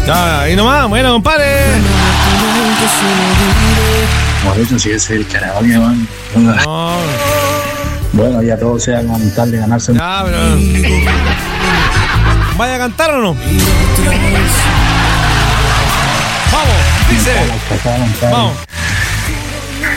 Ya, ahí nomás, bueno, compadre. Morito, si ese es el karaoke, man. No. Bueno, ya todo sea con tal de ganarse. Ya, pero. ¿Vaya a cantar o no? Vamos, dice. Vamos.